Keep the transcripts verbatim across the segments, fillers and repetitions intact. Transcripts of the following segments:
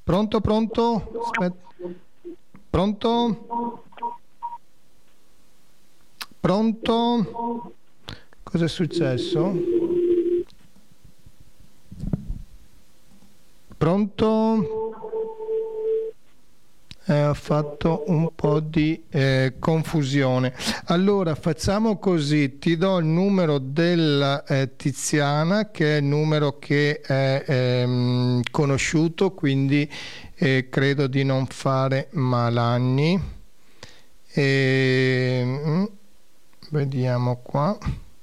Pronto, pronto? Aspetta. Pronto? Pronto? Cosa è successo? Pronto? Eh, ho fatto un po' di eh, confusione. Allora facciamo così, ti do il numero della eh, Tiziana, che è il numero che è ehm, conosciuto, quindi eh, credo di non fare malanni. E, mm, vediamo qua.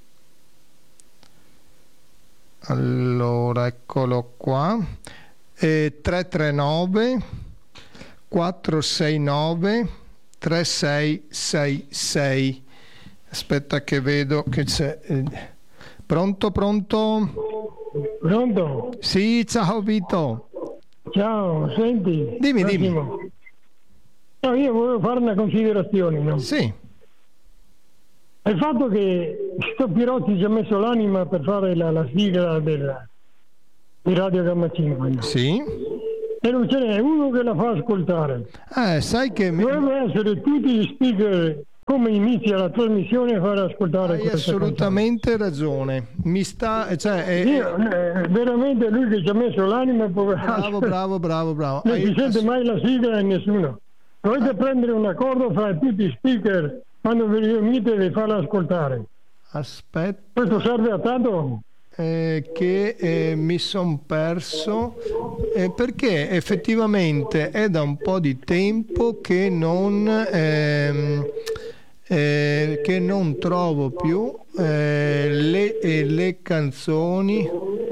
Allora, eccolo qua. E tre tre nove quattro sei nove tre sei sei sei. Aspetta che vedo che c'è. Pronto, pronto? Pronto? Sì, ciao Vito. Ciao, senti. Dimmi, dimmi. No, io volevo fare una considerazione, no? Sì. Il fatto che sto Pirotti ci ha messo l'anima per fare la, la sigla della, di Radio Gamma cinque, no? Sì. E non ce n'è uno che la fa ascoltare. Eh, sai che... Dovrebbero essere tutti gli speaker, come inizia la trasmissione, a fare ascoltare Hai questa assolutamente canzone. ragione. Mi sta... Cioè, è, Io, eh, veramente lui che ci ha messo l'anima, bravo, poveraccio. bravo, bravo, bravo. Non Hai si sente ass- mai la sigla e nessuno. Dovete prendere un accordo fra tutti gli speaker quando vi riunite e farla ascoltare. Aspetta. Questo serve a tanto? Eh, che eh, mi son perso eh, perché effettivamente è da un po' di tempo che non ehm, eh, che non trovo più eh, le, eh, le canzoni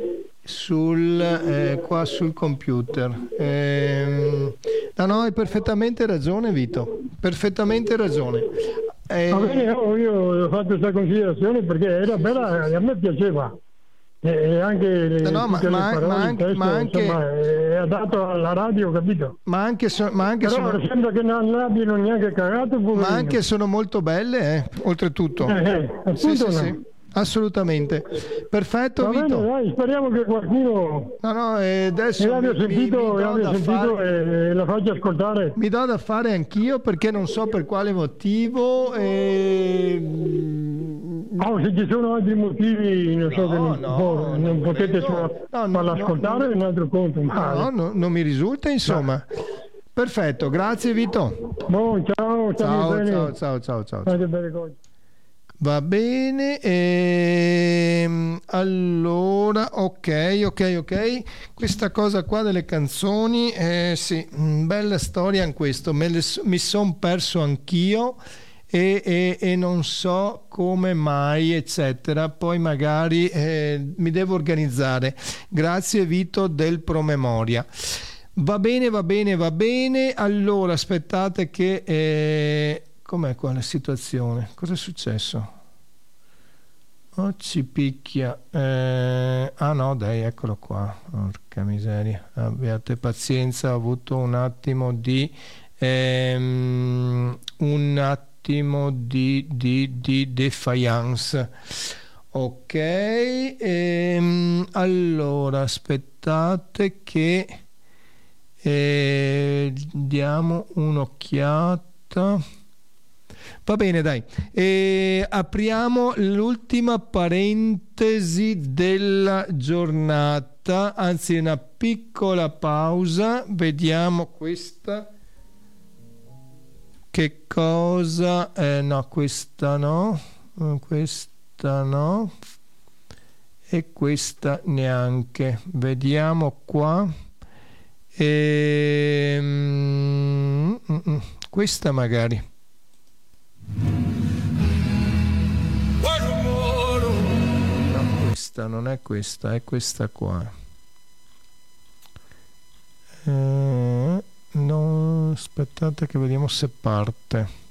sul eh, qua sul computer. Ehm, no, no, hai perfettamente ragione Vito, perfettamente ragione. Eh, Va bene, no, io ho fatto questa considerazione perché era bella e a me piaceva. E anche le, no, ma, tutte ma, le parole, ma il anche, testo, ma anche, insomma, è adatto alla radio, capito? ma anche, so, ma anche Però sono, sembra che non l'abbiano neanche cagato, poverino. ma anche sono molto belle, eh, oltretutto. Eh, eh, appunto sì, sì, no. sì, assolutamente. Perfetto, Va Vito. bene, dai, speriamo che qualcuno No, no, eh, adesso l'abbia mi, sentito, mi, mi do l'abbia da sentito fare, e la faccia ascoltare. mi do da fare anch'io perché non so per quale motivo. Eh, Oh, se ci sono altri motivi, non so No, che non, no, boh, non non potete credo. solo No, no, farla no, ascoltare, non- è un altro conto. Ma... No, no, non mi risulta, insomma. Perfetto, grazie Vito. Boh, ciao, stammi Ciao, bene. ciao, ciao, ciao, ciao. Fate belle cose. Va bene, ehm, allora, ok, ok, ok, questa cosa qua delle canzoni, eh, sì, mh, bella storia in questo, me le so- mi son perso anch'io e, e- e non so come mai, eccetera, poi magari eh, mi devo organizzare. Grazie Vito del promemoria. Va bene, va bene, va bene, allora aspettate che... eh, com'è qua la situazione? Cosa è successo? Oh, ci picchia. Eh, ah no, dai, eccolo qua. Porca miseria. Abbiate pazienza, ho avuto un attimo di... ehm, un attimo di, di, di defiance. Ok. Ehm, allora, aspettate che... eh, diamo un'occhiata. Va bene, dai. E apriamo l'ultima parentesi della giornata, anzi una piccola pausa. Vediamo questa. Che cosa? Eh, no, questa no. Questa no. E questa neanche. Vediamo qua. E... mm, mm, mm, questa magari. No, questa non è questa, è questa qua. Eh, no, aspettate che vediamo se parte.